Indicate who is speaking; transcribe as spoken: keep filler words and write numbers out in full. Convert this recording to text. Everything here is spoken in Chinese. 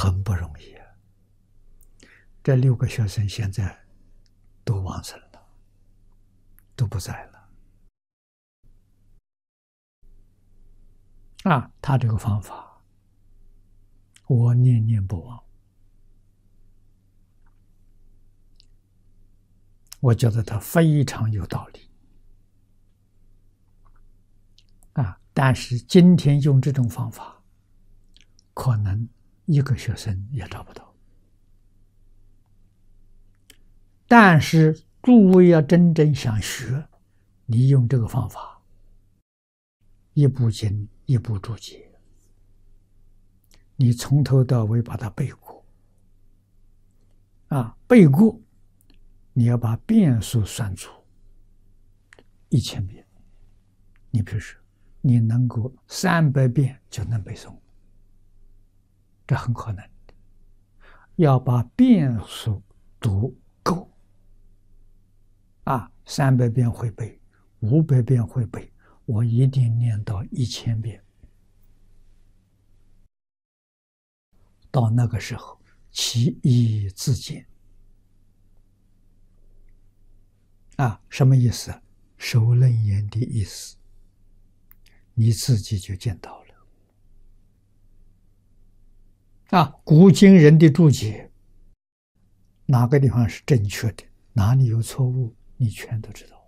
Speaker 1: 很不容易啊。这六个学生现在都往生了，都不在了。啊，他这个方法，我念念不忘。我觉得他非常有道理。啊，但是今天用这种方法，可能一个学生也找不到。但是诸位要真正想学，你用这个方法，一部经一部注解，你从头到尾把它背过。啊，背过，你要把遍数算出一千遍。你比如说，你能够三百遍就能背诵，这很可能的。要把遍数读够，啊，三百遍会背，五百遍会背，我一定念到一千遍。到那个时候，其义自见。啊，什么意思？首楞严的意思，你自己就见到了。啊，古今人的注解，哪个地方是正确的，哪里有错误，你全都知道。